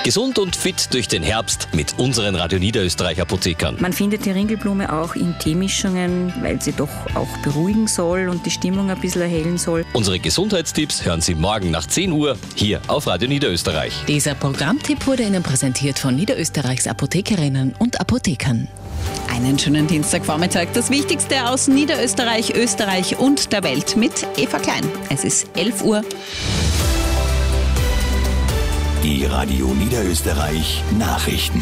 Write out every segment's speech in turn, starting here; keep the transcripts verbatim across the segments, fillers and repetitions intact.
Gesund und fit durch den Herbst mit unseren Radio Niederösterreich Apothekern. Man findet die Ringelblume auch in Teemischungen, weil sie doch auch beruhigen soll und die Stimmung ein bisschen erhellen soll. Unsere Gesundheitstipps hören Sie morgen nach zehn Uhr hier auf Radio Niederösterreich. Dieser Programmtipp wurde Ihnen präsentiert von Niederösterreichs Apothekerinnen und Apothekern. Einen schönen Dienstagvormittag. Das Wichtigste aus Niederösterreich, Österreich und der Welt mit Eva Klein. Es ist elf Uhr. Die Radio Niederösterreich Nachrichten.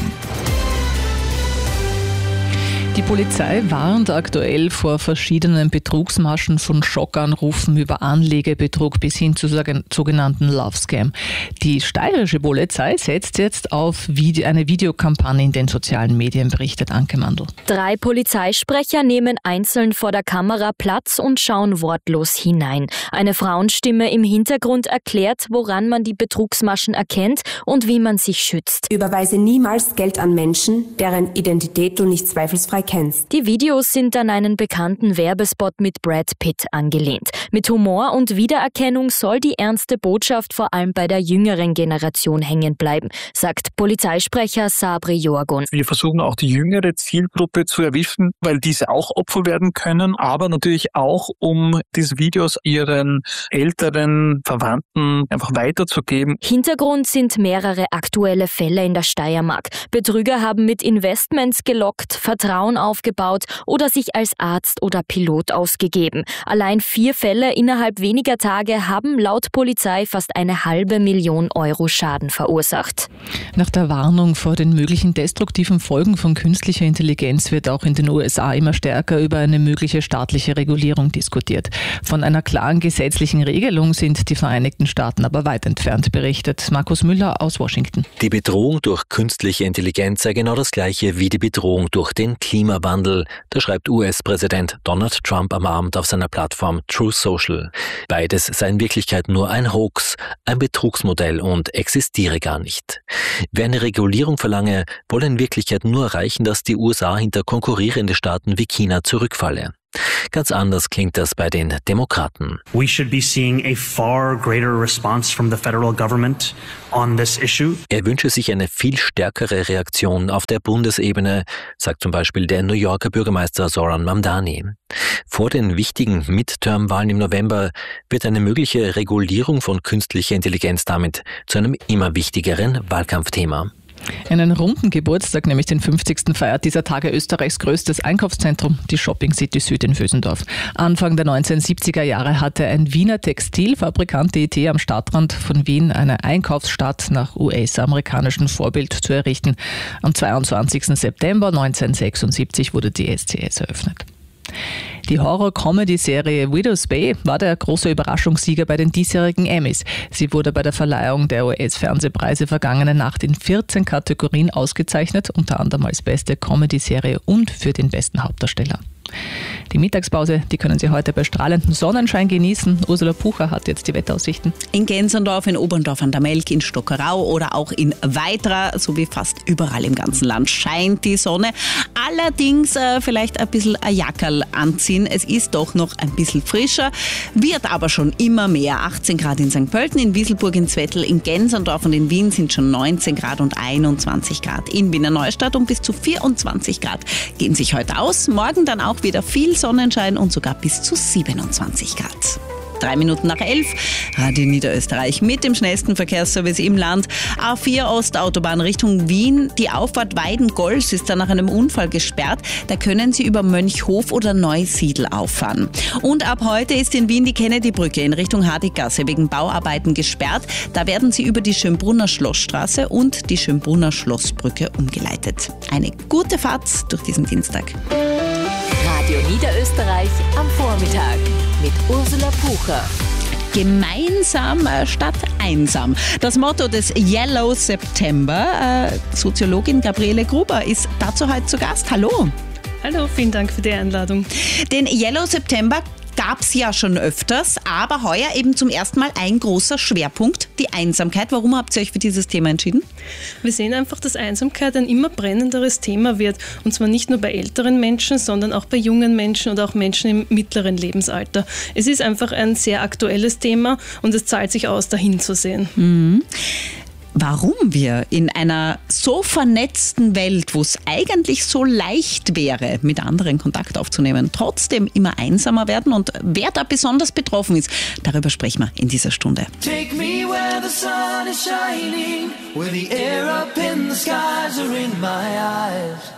Die Polizei warnt aktuell vor verschiedenen Betrugsmaschen von Schockanrufen über Anlegebetrug bis hin zu sogenannten Love Scam. Die steirische Polizei setzt jetzt auf Video, eine Videokampagne in den sozialen Medien, berichtet Anke Mandl. Drei Polizeisprecher nehmen einzeln vor der Kamera Platz und schauen wortlos hinein. Eine Frauenstimme im Hintergrund erklärt, woran man die Betrugsmaschen erkennt und wie man sich schützt. Überweise niemals Geld an Menschen, deren Identität du nicht zweifelsfrei kennst. Die Videos sind an einen bekannten Werbespot mit Brad Pitt angelehnt. Mit Humor und Wiedererkennung soll die ernste Botschaft vor allem bei der jüngeren Generation hängen bleiben, sagt Polizeisprecher Sabri Jorgun. Wir versuchen auch die jüngere Zielgruppe zu erwischen, weil diese auch Opfer werden können, aber natürlich auch, um diese Videos ihren älteren Verwandten einfach weiterzugeben. Hintergrund sind mehrere aktuelle Fälle in der Steiermark. Betrüger haben mit Investments gelockt, Vertrauen aufgebaut oder sich als Arzt oder Pilot ausgegeben. Allein vier Fälle innerhalb weniger Tage haben laut Polizei fast eine halbe Million Euro Schaden verursacht. Nach der Warnung vor den möglichen destruktiven Folgen von künstlicher Intelligenz wird auch in den U S A immer stärker über eine mögliche staatliche Regulierung diskutiert. Von einer klaren gesetzlichen Regelung sind die Vereinigten Staaten aber weit entfernt, berichtet Markus Müller aus Washington. Die Bedrohung durch künstliche Intelligenz sei genau das gleiche wie die Bedrohung durch den Klimawandel. Das schreibt U S-Präsident Donald Trump am Abend auf seiner Plattform Truth Social. Beides sei in Wirklichkeit nur ein Hoax, ein Betrugsmodell und existiere gar nicht. Wer eine Regulierung verlange, wolle in Wirklichkeit nur erreichen, dass die U S A hinter konkurrierende Staaten wie China zurückfalle. Ganz anders klingt das bei den Demokraten. We should be seeing a far greater response from the federal government on this issue. Er wünsche sich eine viel stärkere Reaktion auf der Bundesebene, sagt zum Beispiel der New Yorker Bürgermeister Zoran Mamdani. Vor den wichtigen Midterm-Wahlen im November wird eine mögliche Regulierung von künstlicher Intelligenz damit zu einem immer wichtigeren Wahlkampfthema. Einen runden Geburtstag, nämlich den fünfzigsten feiert dieser Tage Österreichs größtes Einkaufszentrum, die Shopping City Süd in Vösendorf. Anfang der neunzehnhundertsiebziger Jahre hatte ein Wiener Textilfabrikant die Idee, am Stadtrand von Wien eine Einkaufsstadt nach U S-amerikanischem Vorbild zu errichten. Am zweiundzwanzigsten September neunzehnhundertsechsundsiebzig wurde die S C S eröffnet. Die Horror-Comedy-Serie Widow's Bay war der große Überraschungssieger bei den diesjährigen Emmys. Sie wurde bei der Verleihung der U S-Fernsehpreise vergangene Nacht in vierzehn Kategorien ausgezeichnet, unter anderem als beste Comedy-Serie und für den besten Hauptdarsteller. Die Mittagspause, die können Sie heute bei strahlendem Sonnenschein genießen. Ursula Pucher hat jetzt die Wetteraussichten. In Gänserndorf, in Oberndorf an der Melk, in Stockerau oder auch in Weitra, sowie fast überall im ganzen Land scheint die Sonne. Allerdings äh, vielleicht ein bisschen ein Jackerl anziehen. Es ist doch noch ein bisschen frischer, wird aber schon immer mehr. achtzehn Grad in Sankt Pölten, in Wieselburg, in Zwettl, in Gänserndorf und in Wien sind schon neunzehn Grad und einundzwanzig Grad. In Wiener Neustadt und bis zu vierundzwanzig Grad gehen sich heute aus. Morgen dann auch wieder viel Sonnenschein und sogar bis zu siebenundzwanzig Grad. Drei Minuten nach elf, Radio Niederösterreich mit dem schnellsten Verkehrsservice im Land. A vier Ostautobahn Richtung Wien. Die Auffahrt Weiden-Golz ist dann nach einem Unfall gesperrt. Da können Sie über Mönchhof oder Neusiedl auffahren. Und ab heute ist in Wien die Kennedy-Brücke in Richtung Hardiggasse wegen Bauarbeiten gesperrt. Da werden Sie über die Schönbrunner Schlossstraße und die Schönbrunner Schlossbrücke umgeleitet. Eine gute Fahrt durch diesen Dienstag. Radio Niederösterreich am Vormittag mit Ursula Pucher. Gemeinsam statt einsam. Das Motto des Yellow September. Äh, Soziologin Gabriele Gruber ist dazu heute zu Gast. Hallo. Hallo, vielen Dank für die Einladung. Den Yellow September gab es ja schon öfters, aber heuer eben zum ersten Mal ein großer Schwerpunkt, die Einsamkeit. Warum habt ihr euch für dieses Thema entschieden? Wir sehen einfach, dass Einsamkeit ein immer brennenderes Thema wird. Und zwar nicht nur bei älteren Menschen, sondern auch bei jungen Menschen oder auch Menschen im mittleren Lebensalter. Es ist einfach ein sehr aktuelles Thema und es zahlt sich aus, dahin zu sehen. Mhm. warum wir in einer so vernetzten Welt, wo es eigentlich so leicht wäre, mit anderen Kontakt aufzunehmen, trotzdem immer einsamer werden und wer da besonders betroffen ist, darüber sprechen wir in dieser Stunde. Take me where the sun is shining, where the air up in the skies are in my eyes.